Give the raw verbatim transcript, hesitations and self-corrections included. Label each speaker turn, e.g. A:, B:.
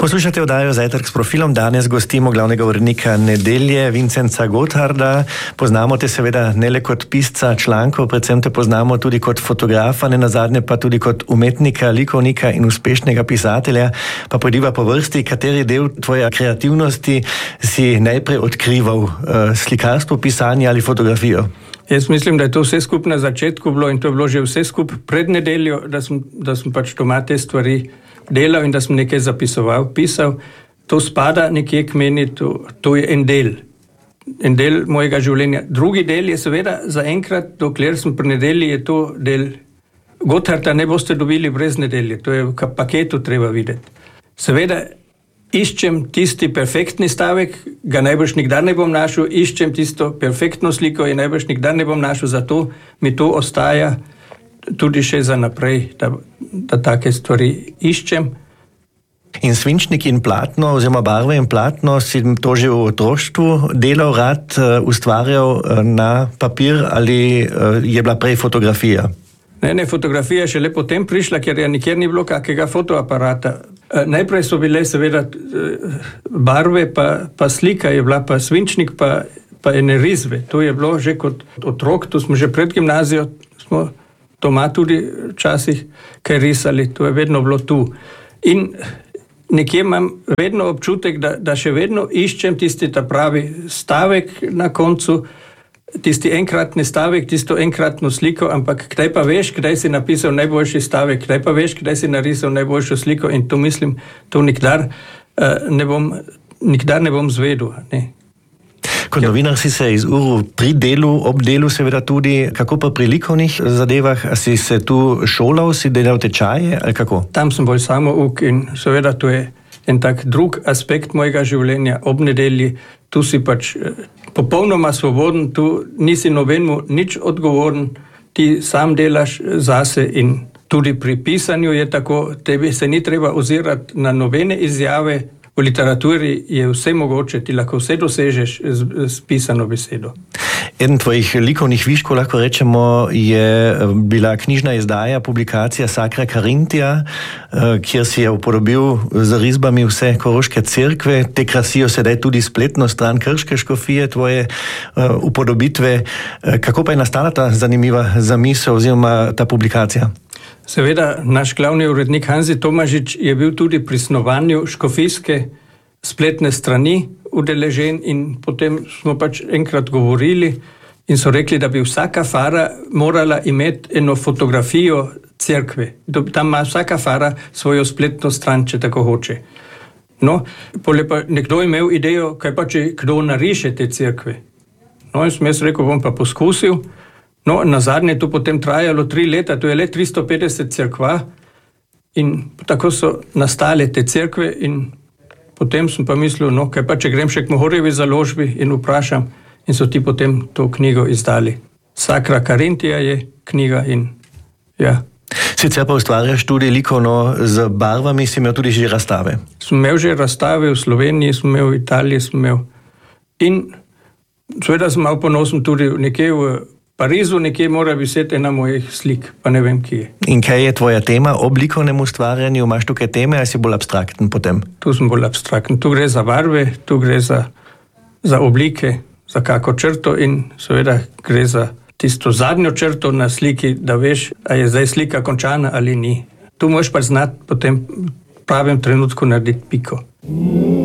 A: Poslušate oddajo Zajtrk s profilom. Danes gostimo glavnega urednika Nedelje, Vincenca Gotharda. Poznamo te seveda ne le kot pisca člankov, predvsem te poznamo tudi kot fotografa, ne nazadnje pa tudi kot umetnika, likovnika in uspešnega pisatelja. Pa pojdiva po vrsti, kateri del tvoje kreativnosti si najprej odkrival? Slikarstvo, pisanje ali fotografijo?
B: Jaz mislim, da je to vse skupaj na začetku bilo in to je bilo že vse skupaj pred nedeljo, da sem, da sem pač doma te stvari delal in da sem nekaj zapisoval, pisal. To spada nekje k meni, to, to je en del, en del mojega življenja. Drugi del je seveda zaenkrat, dokler sem pri nedelji, je to del Gotharda, ne boste dobili brez nedelje, to je v paketu treba videti. Seveda iščem tisti perfektni stavek, ga najbrž nikdar ne bom našel, iščem tisto perfektno sliko in najbrž nikdar ne bom našel, zato mi to ostaja tudi še za naprej, da, da take stvari iščem.
A: In svinčnik in platno, oziroma barve in platno, si to že v otroštvu delal, rad ustvarjal na papir ali je bila prej fotografija?
B: Ne, ne, fotografija je še le potem prišla, ker je nikjer ni bilo kakega fotoaparata. Najprej so bile seveda barve, pa, pa slika je bila, pa svinčnik, pa, pa ene risbe. To je bilo že kot otrok, to smo že pred gimnazijo, smo doma tudi včasih kaj risali, to je vedno bilo tu. In nekje imam vedno občutek, da, da še vedno iščem tisti ta pravi stavek na koncu, tisti enkratni stavek, tisto enkratno sliko, ampak kdaj pa veš, kdaj si napisal najboljši stavek, kdaj pa veš, kdaj si narisal najboljšo sliko in to mislim, to nikdar, uh, ne, bom, nikdar ne bom zvedel. Ne.
A: Kot novinar si se izuril pri delu, ob delu seveda tudi, kako pa pri likovnih zadevah, a si se tu šolal, si delal tečaje ali kako?
B: Tam sem bolj samouk in seveda to je en tak drug aspekt mojega življenja ob nedelji, tu si pač popolnoma svoboden, tu nisi nobenemu nič odgovoren, ti sam delaš zase in tudi pri pisanju je tako, tebi se ni treba ozirati na nobene izjave. V literaturi je vse mogoče, ti lahko vse dosežeš z, z pisano besedo.
A: Eden tvojih likovnih viškov, lahko rečemo, je bila knjižna izdaja, publikacija Sacra Carintija, kjer si je upodobil z risbami vse koroške cerkve. Te krasijo sedaj tudi spletno stran krške škofije, tvoje upodobitve. Kako pa je nastala ta zanimiva zamisel oziroma ta publikacija?
B: Seveda, naš glavni urednik Hanzi Tomažič je bil tudi pri snovanju škofijske spletne strani udeležen in potem smo pač enkrat govorili in so rekli, da bi vsaka fara morala imeti eno fotografijo cerkve. Tam ima vsaka fara svojo spletno stran, če tako hoče. No, pole pa nekdo imel idejo, kaj pa če kdo nariše te cerkve. No, in sem jaz rekel, bom pa poskusil. No, na zadnje to potem trajalo tri leta, to je le tristo petdeset cerkva in tako so nastale te cerkve in potem sem pa mislil, no, kaj pa če grem še k Mohorjevi založbi in vprašam in so ti potem to knjigo izdali. Sacra Carintija je knjiga in ja.
A: Sicer pa ustvarjaš tudi likovno z barvami, si imel tudi že razstave?
B: Sem imel že razstave v Sloveniji, sem imel v Italiji, sem imel in seveda sem malo ponosen tudi nekje v Parizu, nekje mora viseti ena mojih slik, pa ne vem, kje je.
A: In kaj je tvoja tema ob likovnem ustvarjanju? Imaš tukaj teme, ali si bolj abstrakten potem?
B: Tu sem bolj abstrakten. Tu gre za barve, tu gre za, za oblike, za kako črto in seveda gre za tisto zadnjo črto na sliki, da veš, a je zdaj slika končana ali ni. Tu moraš pa znati potem v pravem trenutku narediti piko.